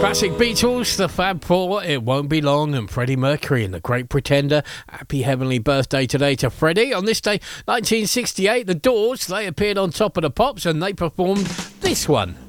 Classic Beatles, the Fab Four, It Won't Be Long, and Freddie Mercury and The Great Pretender. Happy heavenly birthday today to Freddie. On this day, 1968, The Doors, they appeared on Top of the Pops and they performed this one.